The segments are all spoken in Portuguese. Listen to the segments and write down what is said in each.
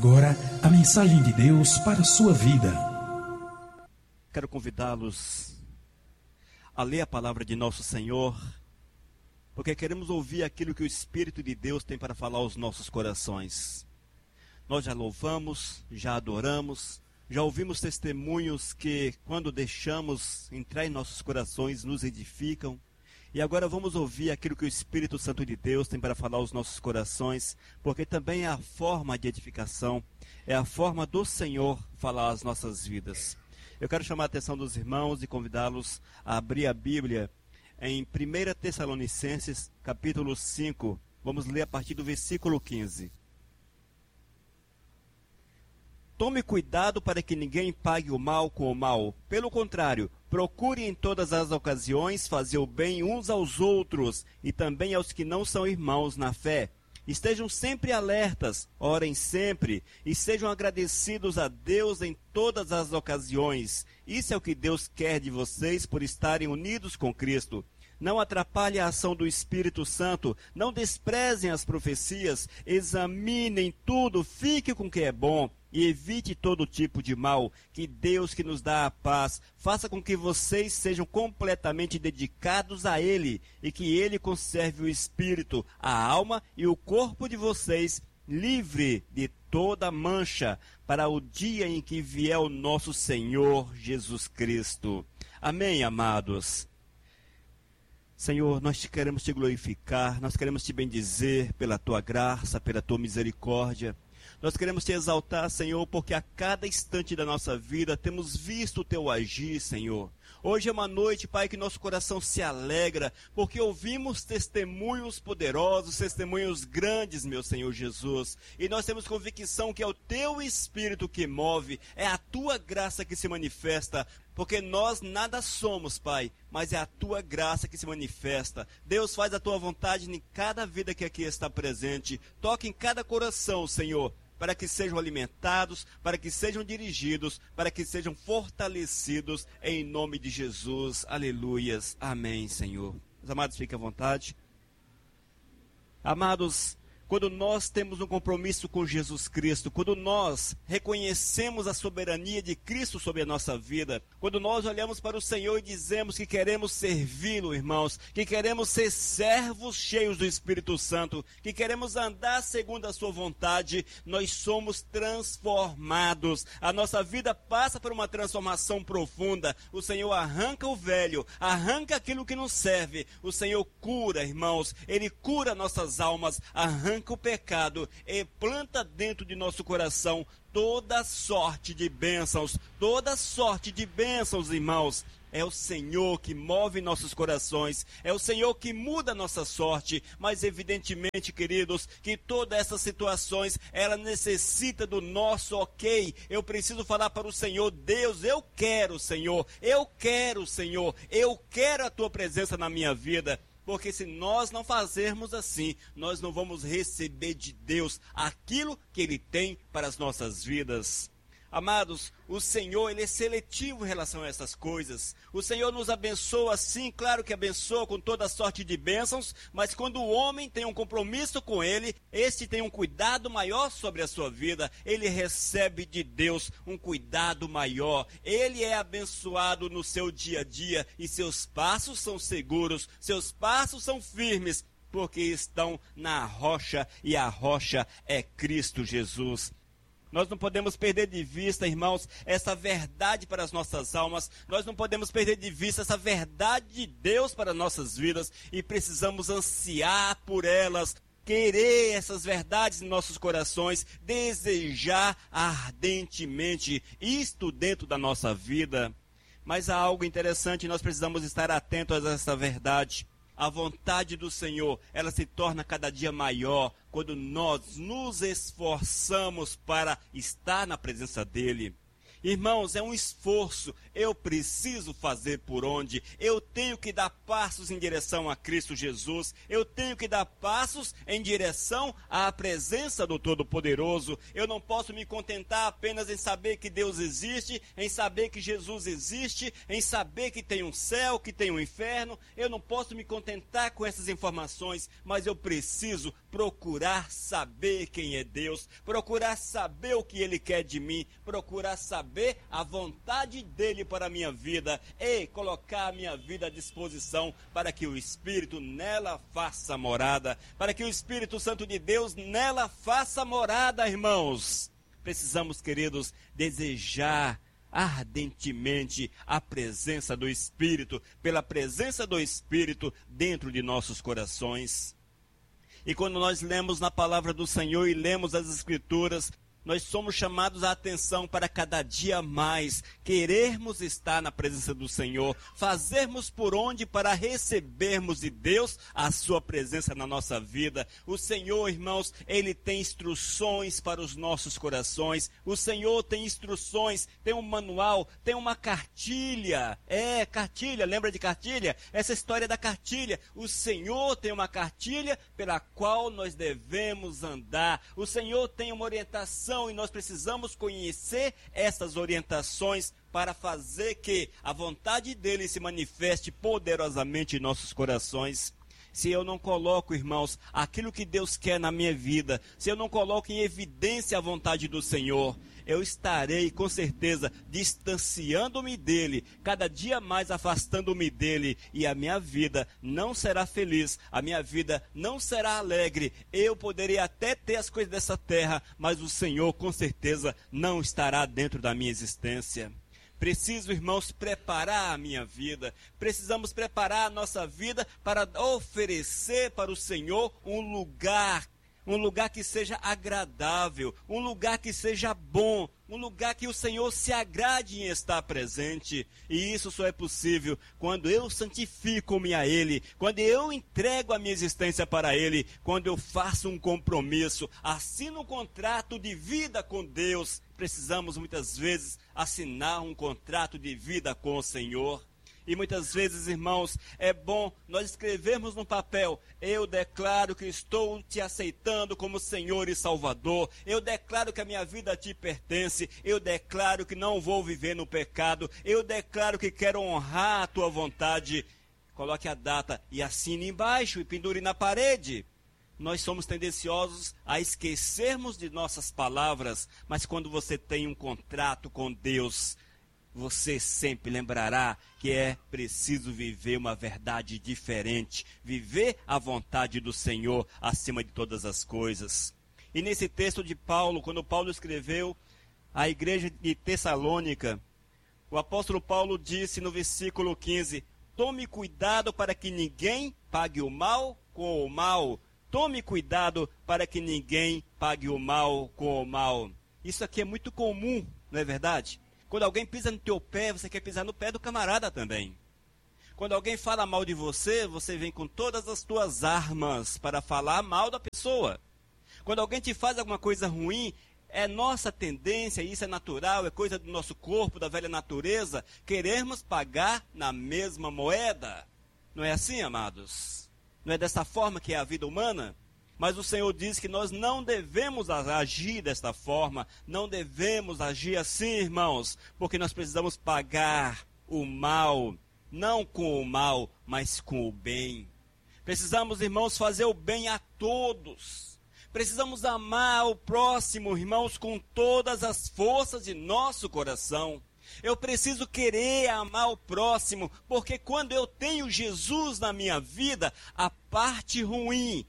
agora a mensagem de Deus para a sua vida. Quero convidá-los a ler a palavra de nosso Senhor, porque queremos ouvir aquilo que o Espírito de Deus tem para falar aos nossos corações. Nós já louvamos, já adoramos, já ouvimos testemunhos que, quando deixamos entrar em nossos corações, nos edificam. E agora vamos ouvir aquilo que o Espírito Santo de Deus tem para falar aos nossos corações, porque também é a forma de edificação, é a forma do Senhor falar às nossas vidas. Eu quero chamar a atenção dos irmãos e convidá-los a abrir a Bíblia em 1 Tessalonicenses, capítulo 5. Vamos ler a partir do versículo 15. Tome cuidado para que ninguém pague o mal com o mal. Pelo contrário, procure em todas as ocasiões fazer o bem uns aos outros e também aos que não são irmãos na fé. Estejam sempre alertas, orem sempre e sejam agradecidos a Deus em todas as ocasiões. Isso é o que Deus quer de vocês por estarem unidos com Cristo. Não atrapalhe a ação do Espírito Santo, não desprezem as profecias, examinem tudo, fique com o que é bom e evite todo tipo de mal. Que Deus, que nos dá a paz, faça com que vocês sejam completamente dedicados a Ele e que Ele conserve o espírito, a alma e o corpo de vocês livre de toda mancha para o dia em que vier o nosso Senhor Jesus Cristo. Amém, amados? Senhor, nós queremos te glorificar, nós queremos te bendizer pela tua graça, pela tua misericórdia. Nós queremos te exaltar, Senhor, porque a cada instante da nossa vida temos visto o teu agir, Senhor. Hoje é uma noite, Pai, que nosso coração se alegra, porque ouvimos testemunhos poderosos, testemunhos grandes, meu Senhor Jesus. E nós temos convicção que é o teu Espírito que move, é a tua graça que se manifesta, porque nós nada somos, Pai, mas é a tua graça que se manifesta. Deus, faz a tua vontade em cada vida que aqui está presente. Toque em cada coração, Senhor, para que sejam alimentados, para que sejam dirigidos, para que sejam fortalecidos, em nome de Jesus. Aleluias. Amém, Senhor. Os amados, fiquem à vontade. Amados, quando nós temos um compromisso com Jesus Cristo, quando nós reconhecemos a soberania de Cristo sobre a nossa vida, quando nós olhamos para o Senhor e dizemos que queremos servi-lo, irmãos, que queremos ser servos cheios do Espírito Santo, que queremos andar segundo a sua vontade, nós somos transformados. A nossa vida passa por uma transformação profunda. O Senhor arranca o velho, arranca aquilo que nos serve. O Senhor cura, irmãos, Ele cura nossas almas, arranca o pecado e planta dentro de nosso coração toda sorte de bênçãos, irmãos. É o Senhor que move nossos corações, é o Senhor que muda nossa sorte, mas evidentemente, queridos, que todas essas situações, ela necessita do nosso ok. Eu preciso falar para o Senhor: Deus, eu quero, Senhor, eu quero a tua presença na minha vida. Porque se nós não fazermos assim, nós não vamos receber de Deus aquilo que Ele tem para as nossas vidas. Amados, o Senhor, Ele é seletivo em relação a essas coisas. O Senhor nos abençoa, sim, claro que abençoa com toda sorte de bênçãos, mas quando o homem tem um compromisso com Ele, este tem um cuidado maior sobre a sua vida. Ele recebe de Deus um cuidado maior. Ele é abençoado no seu dia a dia e seus passos são seguros, seus passos são firmes, porque estão na rocha e a rocha é Cristo Jesus. Nós não podemos perder de vista, irmãos, essa verdade para as nossas almas. Nós não podemos perder de vista essa verdade de Deus para nossas vidas. E precisamos ansiar por elas, querer essas verdades em nossos corações, desejar ardentemente isto dentro da nossa vida. Mas há algo interessante, nós precisamos estar atentos a essa verdade. A vontade do Senhor, ela se torna cada dia maior quando nós nos esforçamos para estar na presença dEle. Irmãos, é um esforço. Eu preciso fazer por onde? Eu tenho que dar passos em direção a Cristo Jesus. Eu tenho que dar passos em direção à presença do Todo-Poderoso. Eu não posso me contentar apenas em saber que Deus existe, em saber que Jesus existe, em saber que tem um céu, que tem um inferno. Eu não posso me contentar com essas informações, mas eu preciso procurar saber quem é Deus, procurar saber o que Ele quer de mim, procurar saber a vontade dEle para a minha vida e colocar a minha vida à disposição para que o Espírito nela faça morada, para que o Espírito Santo de Deus nela faça morada, irmãos. Precisamos, queridos, desejar ardentemente a presença do Espírito, pela presença do Espírito dentro de nossos corações. E quando nós lemos na palavra do Senhor e lemos as Escrituras, nós somos chamados a atenção para cada dia mais querermos estar na presença do Senhor, fazermos por onde para recebermos de Deus a sua presença na nossa vida. O Senhor, irmãos, Ele tem instruções para os nossos corações. O Senhor tem instruções, tem um manual, tem uma cartilha. Cartilha, lembra de cartilha? Essa história da cartilha. O Senhor tem uma cartilha pela qual nós devemos andar. O Senhor tem uma orientação e nós precisamos conhecer essas orientações para fazer que a vontade dele se manifeste poderosamente em nossos corações. Se eu não coloco, irmãos, aquilo que Deus quer na minha vida, se eu não coloco em evidência a vontade do Senhor, eu estarei, com certeza, distanciando-me dele, cada dia mais afastando-me dele, e a minha vida não será feliz, a minha vida não será alegre. Eu poderia até ter as coisas dessa terra, mas o Senhor, com certeza, não estará dentro da minha existência. Preciso, irmãos, preparar a minha vida. Precisamos preparar a nossa vida para oferecer para o Senhor um lugar que seja agradável, um lugar que seja bom, um lugar que o Senhor se agrade em estar presente. E isso só é possível quando eu santifico-me a Ele, quando eu entrego a minha existência para Ele, quando eu faço um compromisso, assino um contrato de vida com Deus. Precisamos muitas vezes assinar um contrato de vida com o Senhor. E muitas vezes, irmãos, é bom nós escrevermos no papel: eu declaro que estou te aceitando como Senhor e Salvador, eu declaro que a minha vida te pertence, eu declaro que não vou viver no pecado, eu declaro que quero honrar a tua vontade. Coloque a data e assine embaixo e pendure na parede. Nós somos tendenciosos a esquecermos de nossas palavras, mas quando você tem um contrato com Deus, você sempre lembrará que é preciso viver uma verdade diferente, viver a vontade do Senhor acima de todas as coisas. E nesse texto de Paulo, quando Paulo escreveu à igreja de Tessalônica, o apóstolo Paulo disse no versículo 15: tome cuidado para que ninguém pague o mal com o mal. Tome cuidado para que ninguém pague o mal com o mal. Isso aqui é muito comum, não é verdade? Quando alguém pisa no teu pé, você quer pisar no pé do camarada também. Quando alguém fala mal de você, você vem com todas as tuas armas para falar mal da pessoa. Quando alguém te faz alguma coisa ruim, é nossa tendência, isso é natural, é coisa do nosso corpo, da velha natureza, querermos pagar na mesma moeda. Não é assim, amados? Não é dessa forma que é a vida humana? Mas o Senhor diz que nós não devemos agir desta forma, não devemos agir assim, irmãos, porque nós precisamos pagar o mal, não com o mal, mas com o bem. Precisamos, irmãos, fazer o bem a todos. Precisamos amar o próximo, irmãos, com todas as forças de nosso coração. Eu preciso querer amar o próximo, porque quando eu tenho Jesus na minha vida, a parte ruim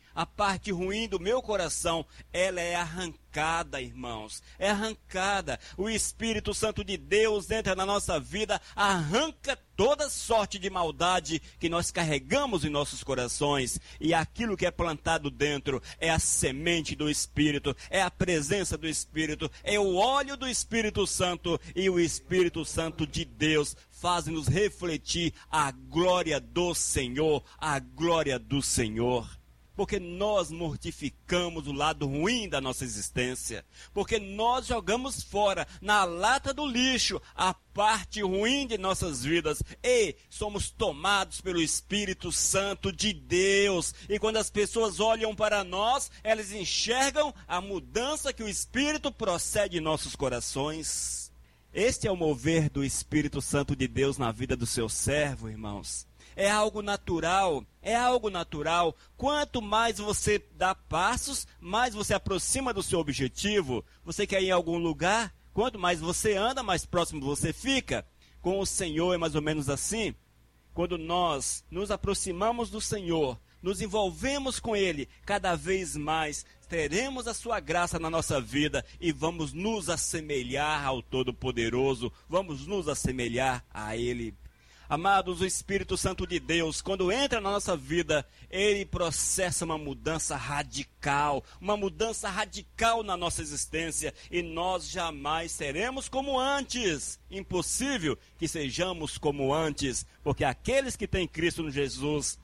do meu coração, ela é arrancada, irmãos, é arrancada. O Espírito Santo de Deus entra na nossa vida, arranca toda sorte de maldade que nós carregamos em nossos corações, e aquilo que é plantado dentro é a semente do Espírito, é a presença do Espírito, é o óleo do Espírito Santo, e o Espírito Santo de Deus faz-nos refletir a glória do Senhor, a glória do Senhor. Porque nós mortificamos o lado ruim da nossa existência, porque nós jogamos fora, na lata do lixo, a parte ruim de nossas vidas, e somos tomados pelo Espírito Santo de Deus. E quando as pessoas olham para nós, elas enxergam a mudança que o Espírito procede em nossos corações. Este é o mover do Espírito Santo de Deus na vida do seu servo, irmãos. é algo natural, é algo natural. Quanto mais você dá passos, mais você aproxima do seu objetivo. Você quer ir em algum lugar? Quanto mais você anda, mais próximo você fica. Com o Senhor é mais ou menos assim. Quando nós nos aproximamos do Senhor, nos envolvemos com Ele, cada vez mais teremos a sua graça na nossa vida e vamos nos assemelhar ao Todo-Poderoso, vamos nos assemelhar a Ele. Amados, o Espírito Santo de Deus, quando entra na nossa vida, Ele processa uma mudança radical na nossa existência, e nós jamais seremos como antes. Impossível que sejamos como antes, porque aqueles que têm Cristo Jesus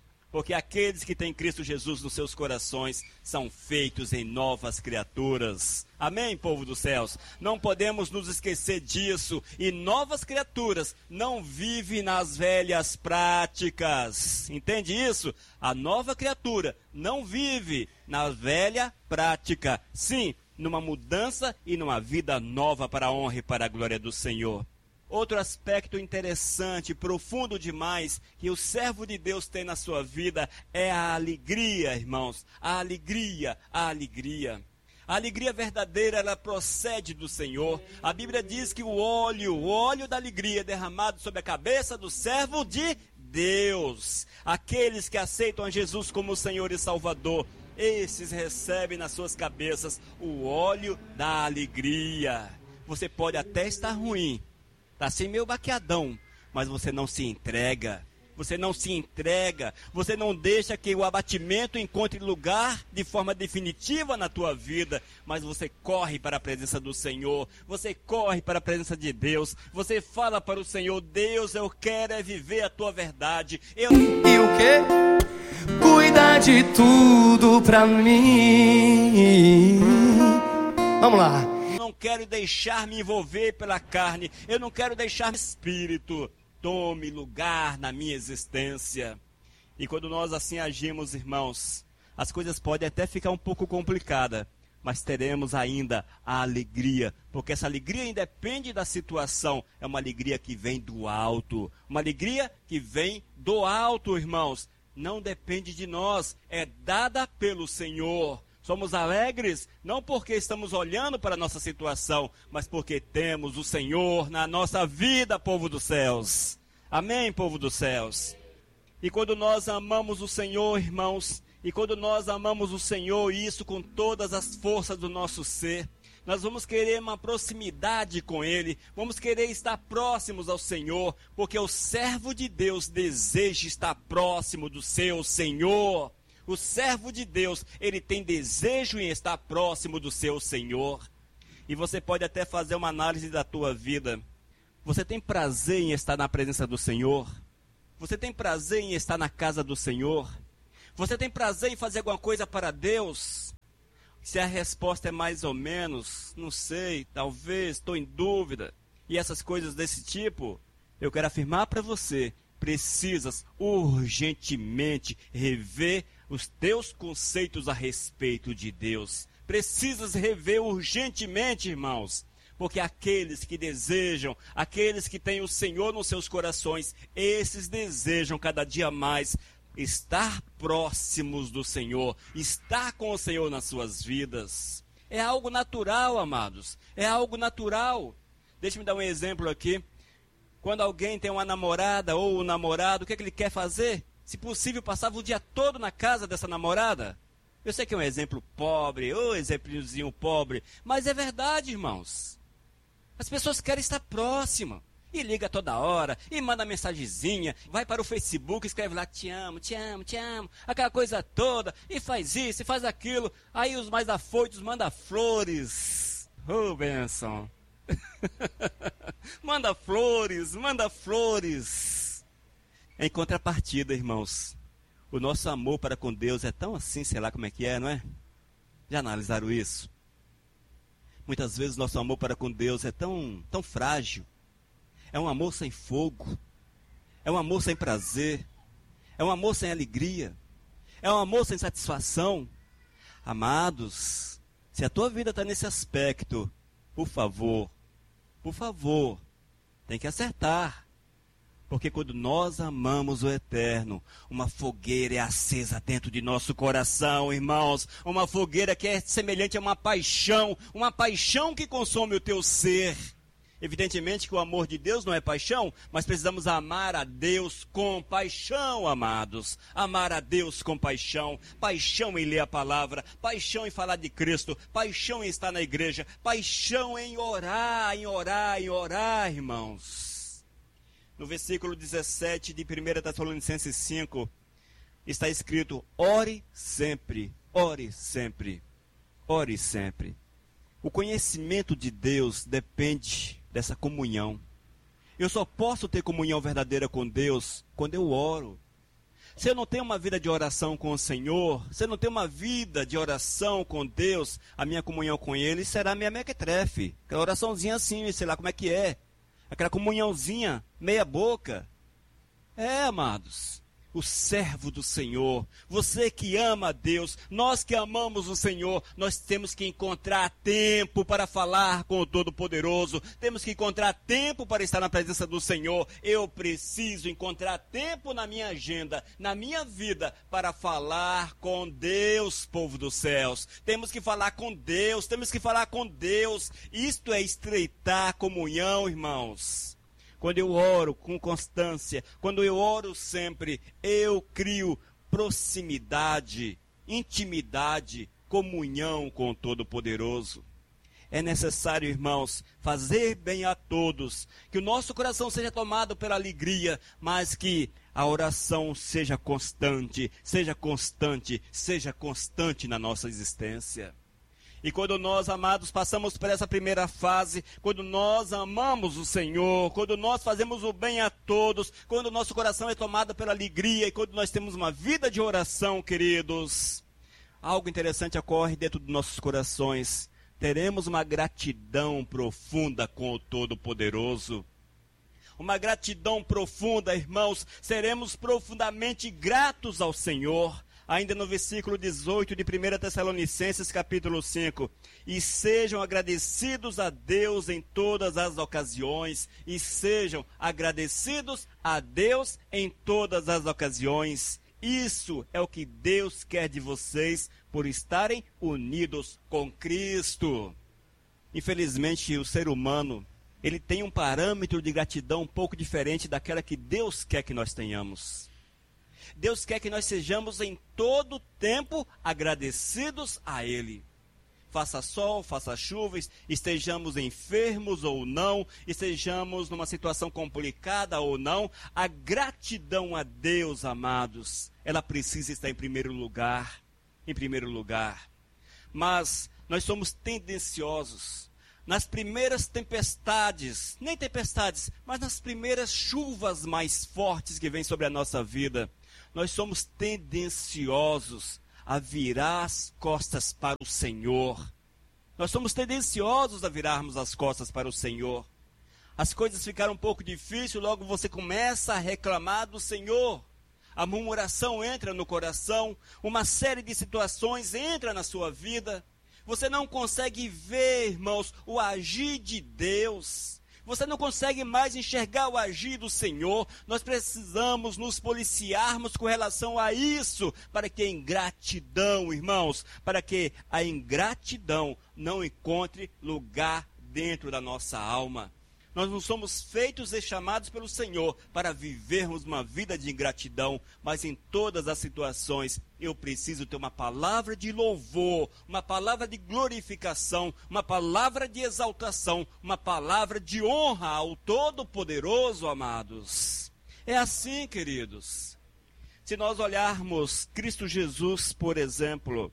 nos seus corações são feitos em novas criaturas. Amém, povo dos céus? Não podemos nos esquecer disso. E novas criaturas não vivem nas velhas práticas. Entende isso? A nova criatura não vive na velha prática. Sim, numa mudança e numa vida nova para a honra e para a glória do Senhor. Outro aspecto interessante, profundo demais, que o servo de Deus tem na sua vida é a alegria, irmãos. A alegria. A alegria verdadeira, ela procede do Senhor. A Bíblia diz que o óleo da alegria é derramado sobre a cabeça do servo de Deus. Aqueles que aceitam a Jesus como Senhor e Salvador, esses recebem nas suas cabeças o óleo da alegria. Você pode até estar ruim, está assim meio baqueadão, mas você não se entrega, você não deixa que o abatimento encontre lugar de forma definitiva na tua vida, mas você corre para a presença do Senhor, você corre para a presença de Deus, você fala para o Senhor: Deus, eu quero é viver a tua verdade. E o quê? Cuida de tudo pra mim. Vamos lá. Não quero deixar me envolver pela carne, eu não quero deixar o Espírito tome lugar na minha existência. E quando nós assim agimos, irmãos, as coisas podem até ficar um pouco complicadas, mas teremos ainda a alegria, porque essa alegria independe da situação, é uma alegria que vem do alto, irmãos, não depende de nós, é dada pelo Senhor. Somos alegres não porque estamos olhando para a nossa situação, mas porque temos o Senhor na nossa vida, povo dos céus. Amém, povo dos céus? E quando nós amamos o Senhor, irmãos, e isso com todas as forças do nosso ser, nós vamos querer uma proximidade com Ele, vamos querer estar próximos ao Senhor, porque o servo de Deus deseja estar próximo do seu Senhor. O servo de Deus, ele tem desejo em estar próximo do seu Senhor. E você pode até fazer uma análise da tua vida. Você tem prazer em estar na presença do Senhor? Você tem prazer em estar na casa do Senhor? Você tem prazer em fazer alguma coisa para Deus? Se a resposta é mais ou menos, não sei, talvez, estou em dúvida, e essas coisas desse tipo, eu quero afirmar para você, precisas urgentemente rever os teus conceitos a respeito de Deus. Precisas rever urgentemente, irmãos, porque aqueles que desejam, aqueles que têm o Senhor nos seus corações, esses desejam cada dia mais estar próximos do Senhor, estar com o Senhor nas suas vidas. É algo natural, amados, é algo natural. Deixa-me dar um exemplo aqui. Quando alguém tem uma namorada ou um namorado, o que é que ele quer fazer? Se possível, passava o dia todo na casa dessa namorada. Eu sei que é um exemplo pobre, ou exemplozinho pobre, mas é verdade, irmãos. As pessoas querem estar próximas. E liga toda hora, e manda mensagenzinha, vai para o Facebook, escreve lá: te amo, te amo, te amo, aquela coisa toda, e faz isso, e faz aquilo. Aí os mais afoitos mandam flores. Oh, bênção. Manda flores, manda flores. Em contrapartida, irmãos, o nosso amor para com Deus é tão assim, sei lá como é que é, não é? Já analisaram isso? Muitas vezes nosso amor para com Deus é tão frágil. É um amor sem fogo. É um amor sem prazer. É um amor sem alegria. É um amor sem satisfação. Amados, se a tua vida está nesse aspecto, por favor, tem que acertar. Porque quando nós amamos o Eterno, uma fogueira é acesa dentro de nosso coração, irmãos. Uma fogueira que é semelhante a uma paixão que consome o teu ser. Evidentemente que o amor de Deus não é paixão, mas precisamos amar a Deus com paixão, amados. Amar a Deus com paixão. Paixão em ler a palavra, paixão em falar de Cristo, paixão em estar na igreja, paixão em orar, irmãos. No versículo 17 de 1 Tessalonicenses 5, está escrito: ore sempre, ore sempre, ore sempre. O conhecimento de Deus depende dessa comunhão. Eu só posso ter comunhão verdadeira com Deus quando eu oro. Se eu não tenho uma vida de oração com o Senhor, se eu não tenho uma vida de oração com Deus, a minha comunhão com Ele será meia mequetrefe. Aquela oraçãozinha assim, sei lá como é que é. Aquela comunhãozinha, meia boca. É, amados, o servo do Senhor, você que ama a Deus, nós que amamos o Senhor, nós temos que encontrar tempo para falar com o Todo-Poderoso, temos que encontrar tempo para estar na presença do Senhor. Eu preciso encontrar tempo na minha agenda, na minha vida, para falar com Deus, povo dos céus. Temos que falar com Deus, temos que falar com Deus. Isto é estreitar a comunhão, irmãos. Quando eu oro com constância, quando eu oro sempre, eu crio proximidade, intimidade, comunhão com o Todo-Poderoso. É necessário, irmãos, fazer bem a todos, que o nosso coração seja tomado pela alegria, mas que a oração seja constante, seja constante, seja constante na nossa existência. E quando nós, amados, passamos por essa primeira fase, quando nós amamos o Senhor, quando nós fazemos o bem a todos, quando o nosso coração é tomado pela alegria e quando nós temos uma vida de oração, queridos, algo interessante ocorre dentro dos nossos corações. Teremos uma gratidão profunda com o Todo-Poderoso. Uma gratidão profunda, irmãos, seremos profundamente gratos ao Senhor. Ainda no versículo 18 de 1 Tessalonicenses capítulo 5. E sejam agradecidos a Deus em todas as ocasiões. E sejam agradecidos a Deus em todas as ocasiões. Isso é o que Deus quer de vocês por estarem unidos com Cristo. Infelizmente, o ser humano, ele tem um parâmetro de gratidão um pouco diferente daquela que Deus quer que nós tenhamos. Deus quer que nós sejamos em todo tempo agradecidos a Ele. Faça sol, faça chuvas, estejamos enfermos ou não, estejamos numa situação complicada ou não, a gratidão a Deus, amados, ela precisa estar em primeiro lugar. Em primeiro lugar. Mas nós somos tendenciosos. Nas primeiras tempestades, nem tempestades, mas nas primeiras chuvas mais fortes que vêm sobre a nossa vida, nós somos tendenciosos a virar as costas para o Senhor. Nós somos tendenciosos a virarmos as costas para o Senhor. As coisas ficaram um pouco difíceis, logo você começa a reclamar do Senhor. A murmuração entra no coração, uma série de situações entra na sua vida. Você não consegue ver, irmãos, o agir de Deus. Você não consegue mais enxergar o agir do Senhor. Nós precisamos nos policiarmos com relação a isso, para que a ingratidão, irmãos, para que a ingratidão não encontre lugar dentro da nossa alma. Nós não somos feitos e chamados pelo Senhor para vivermos uma vida de ingratidão, mas em todas as situações eu preciso ter uma palavra de louvor, uma palavra de glorificação, uma palavra de exaltação, uma palavra de honra ao Todo-Poderoso, amados. É assim, queridos. Se nós olharmos Cristo Jesus, por exemplo,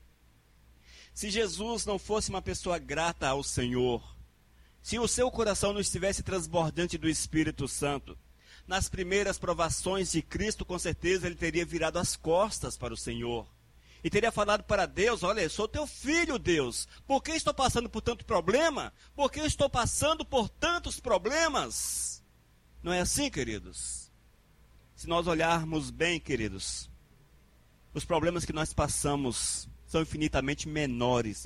se Jesus não fosse uma pessoa grata ao Senhor, se o seu coração não estivesse transbordante do Espírito Santo, nas primeiras provações de Cristo, com certeza ele teria virado as costas para o Senhor. E teria falado para Deus: olha, eu sou teu filho, Deus. Por que estou passando por tanto problema? Por que eu estou passando por tantos problemas? Não é assim, queridos? Se nós olharmos bem, queridos, os problemas que nós passamos são infinitamente menores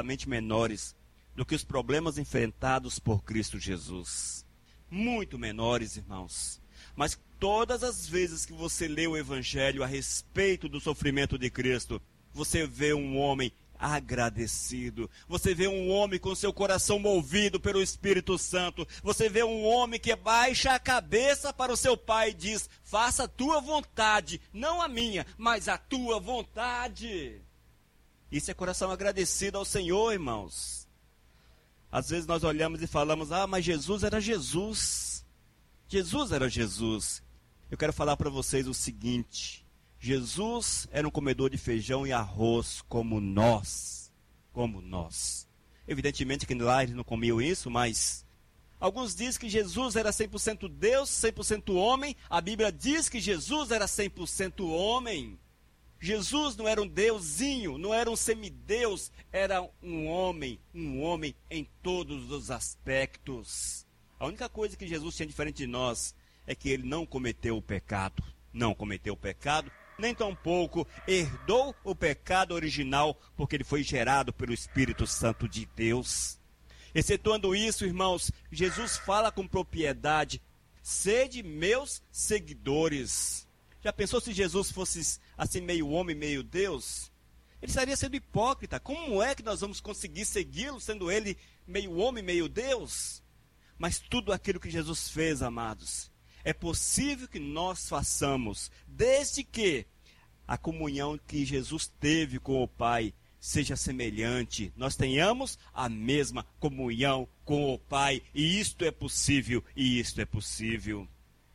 do que os problemas enfrentados por Cristo Jesus. Muito menores, irmãos. Mas todas as vezes que você lê o Evangelho a respeito do sofrimento de Cristo, você vê um homem agradecido, você vê um homem com seu coração movido pelo Espírito Santo, você vê um homem que baixa a cabeça para o seu Pai e diz: faça a tua vontade, não a minha, mas a tua vontade. Isso é coração agradecido ao Senhor, irmãos. Às vezes nós olhamos e falamos: ah, mas Jesus era Jesus. Jesus era Jesus. Eu quero falar para vocês o seguinte: Jesus era um comedor de feijão e arroz como nós. Como nós. Evidentemente que lá eles não comiam isso, mas alguns dizem que Jesus era 100% Deus, 100% homem. A Bíblia diz que Jesus era 100% homem. Jesus não era um deusinho, não era um semideus, era um homem em todos os aspectos. A única coisa que Jesus tinha diferente de nós é que ele não cometeu o pecado. Não cometeu o pecado, nem tampouco herdou o pecado original, porque ele foi gerado pelo Espírito Santo de Deus. Excetuando isso, irmãos, Jesus fala com propriedade: sede meus seguidores. Já pensou se Jesus fosse assim meio homem, meio Deus? Ele estaria sendo hipócrita. Como é que nós vamos conseguir segui-lo, sendo ele meio homem, meio Deus? Mas tudo aquilo que Jesus fez, amados, é possível que nós façamos, desde que a comunhão que Jesus teve com o Pai seja semelhante. Nós tenhamos a mesma comunhão com o Pai. E isto é possível, e isto é possível.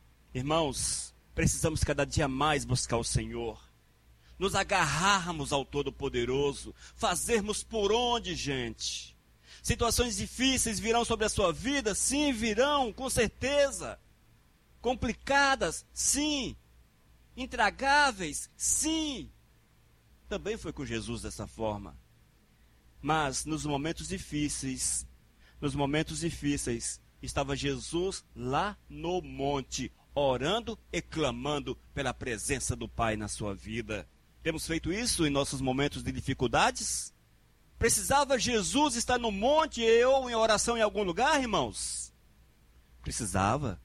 Irmãos, precisamos cada dia mais buscar o Senhor, nos agarrarmos ao Todo-Poderoso, fazermos por onde, gente. Situações difíceis virão sobre a sua vida? Sim, virão, com certeza. Complicadas? Sim. Intragáveis? Sim. Também foi com Jesus dessa forma. Mas nos momentos difíceis, estava Jesus lá no monte, orando e clamando pela presença do Pai na sua vida. Temos feito isso em nossos momentos de dificuldades? Precisava Jesus estar no monte ou em oração em algum lugar, irmãos? Precisava.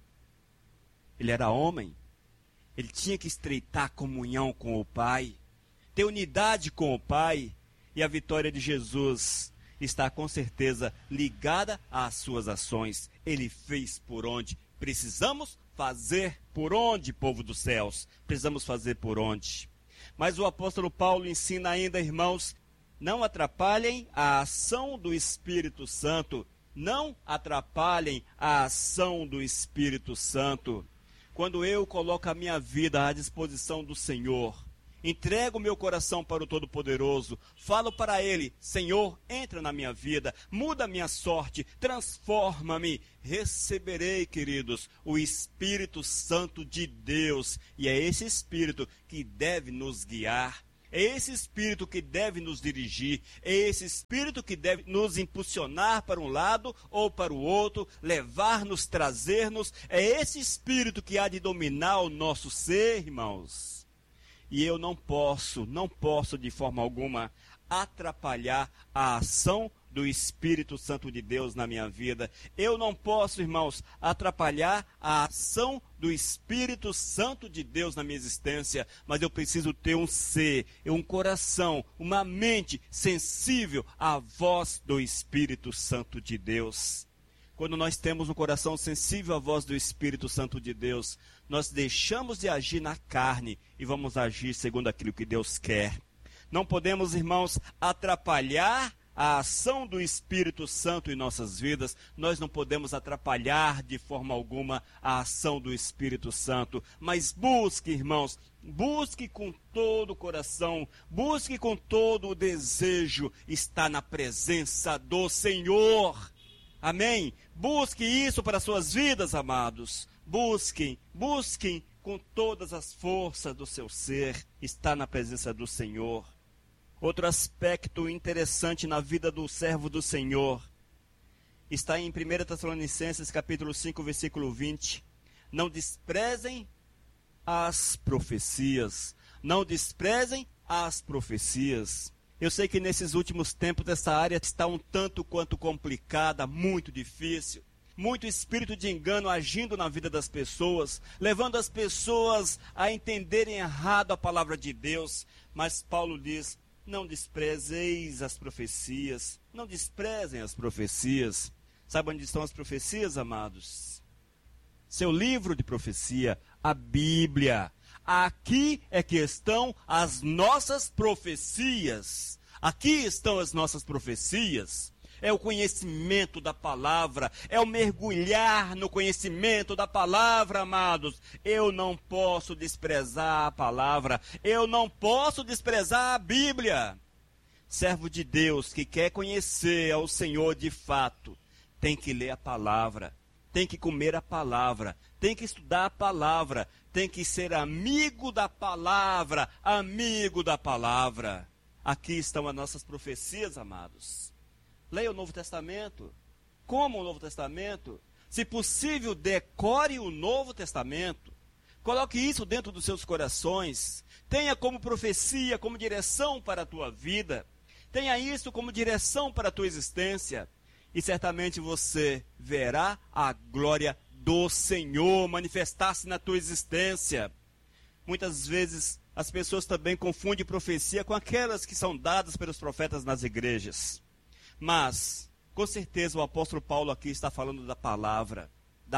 Ele era homem. Ele tinha que estreitar comunhão com o Pai, ter unidade com o Pai. E a vitória de Jesus está com certeza ligada às suas ações. Ele fez por onde precisamos fazer por onde, povo dos céus? Precisamos fazer por onde? Mas o apóstolo Paulo ensina ainda, irmãos, não atrapalhem a ação do Espírito Santo. Não atrapalhem a ação do Espírito Santo. Quando eu coloco a minha vida à disposição do Senhor, entrego o meu coração para o Todo-Poderoso, falo para Ele: Senhor, entra na minha vida, muda a minha sorte, transforma-me. Receberei, queridos, o Espírito Santo de Deus. E é esse Espírito que deve nos guiar. É esse Espírito que deve nos dirigir. É esse Espírito que deve nos impulsionar para um lado ou para o outro, levar-nos, trazer-nos. É esse Espírito que há de dominar o nosso ser, irmãos. E eu não posso de forma alguma atrapalhar a ação do Espírito Santo de Deus na minha vida. Eu não posso, irmãos, atrapalhar a ação do Espírito Santo de Deus na minha existência, mas eu preciso ter um ser, um coração, uma mente sensível à voz do Espírito Santo de Deus. Quando nós temos um coração sensível à voz do Espírito Santo de Deus, nós deixamos de agir na carne e vamos agir segundo aquilo que Deus quer. Não podemos, irmãos, atrapalhar a ação do Espírito Santo em nossas vidas. Nós não podemos atrapalhar de forma alguma a ação do Espírito Santo. Mas busque, irmãos, busque com todo o coração, busque com todo o desejo estar na presença do Senhor. Amém? Busque isso para suas vidas, amados. Busquem com todas as forças do seu ser, estar na presença do Senhor. Outro aspecto interessante na vida do servo do Senhor está em 1 Tessalonicenses capítulo 5, versículo 20. Não desprezem as profecias. Não desprezem as profecias. Eu sei que nesses últimos tempos essa área está um tanto quanto complicada, muito difícil. muito espírito de engano agindo na vida das pessoas, levando as pessoas a entenderem errado a palavra de Deus. Mas Paulo diz: não desprezeis as profecias, não desprezem as profecias. Sabe onde estão as profecias, amados? Seu livro de profecia, a Bíblia. Aqui é que estão as nossas profecias. Aqui estão as nossas profecias. É o conhecimento da palavra, é o mergulhar no conhecimento da palavra, amados. Eu não posso desprezar a palavra, eu não posso desprezar a Bíblia. Servo de Deus que quer conhecer ao Senhor de fato, tem que ler a palavra, tem que comer a palavra, tem que estudar a palavra, tem que ser amigo da palavra, amigo da palavra. Aqui estão as nossas profecias, amados. Leia o Novo Testamento. Como o Novo Testamento? Se possível, decore o Novo Testamento. Coloque isso dentro dos seus corações. Tenha como profecia, como direção para a tua vida. Tenha isso como direção para a tua existência. E certamente você verá a glória do Senhor manifestar-se na tua existência. Muitas vezes as pessoas também confundem profecia com aquelas que são dadas pelos profetas nas igrejas. Mas, com certeza, o apóstolo Paulo aqui está falando da palavra,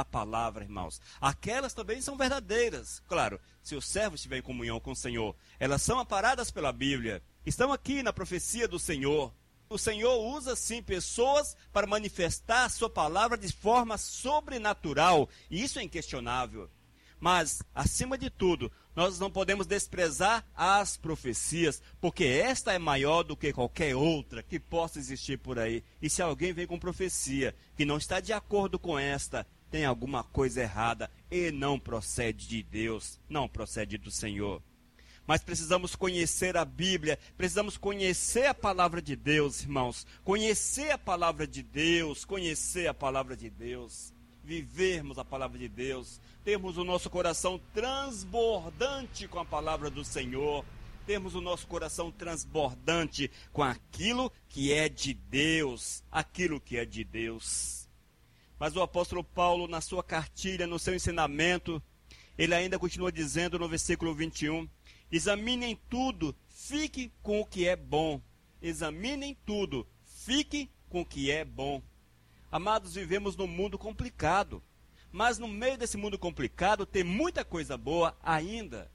irmãos. Aquelas também são verdadeiras. Claro, se o servo estiver em comunhão com o Senhor, elas são amparadas pela Bíblia. Estão aqui na profecia do Senhor. O Senhor usa, sim, pessoas para manifestar a sua palavra de forma sobrenatural. E isso é inquestionável. Mas, acima de tudo, nós não podemos desprezar as profecias, porque esta é maior do que qualquer outra que possa existir por aí. E se alguém vem com profecia que não está de acordo com esta, tem alguma coisa errada e não procede de Deus, não procede do Senhor. Mas precisamos conhecer a Bíblia, precisamos conhecer a palavra de Deus, irmãos. Conhecer a palavra de Deus, conhecer a palavra de Deus. Vivermos a palavra de Deus, termos o nosso coração transbordante com a palavra do Senhor, termos o nosso coração transbordante com aquilo que é de Deus, aquilo que é de Deus. Mas o apóstolo Paulo, na sua cartilha, no seu ensinamento, ele ainda continua dizendo no versículo 21, examinem tudo, fique com o que é bom. Examinem tudo, fique com o que é bom. Amados, vivemos num mundo complicado, mas no meio desse mundo complicado tem muita coisa boa ainda.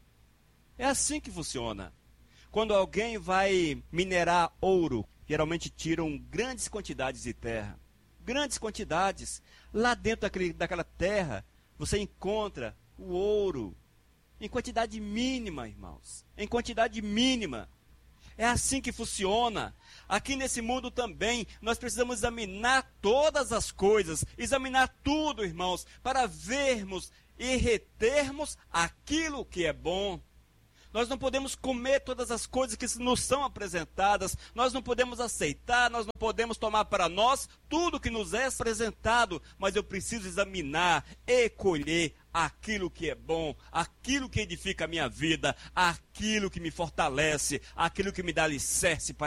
É assim que funciona. Quando alguém vai minerar ouro, geralmente tiram grandes quantidades de terra. Grandes quantidades. Lá dentro daquela terra, você encontra o ouro em quantidade mínima, irmãos. Em quantidade mínima. É assim que funciona. Aqui nesse mundo também, nós precisamos examinar todas as coisas, examinar tudo, irmãos, para vermos e retermos aquilo que é bom. Nós não podemos comer todas as coisas que nos são apresentadas, nós não podemos aceitar, nós não podemos tomar para nós tudo que nos é apresentado, mas eu preciso examinar e colher aquilo que é bom, aquilo que edifica a minha vida, aquilo que me fortalece, aquilo que me dá alicerce para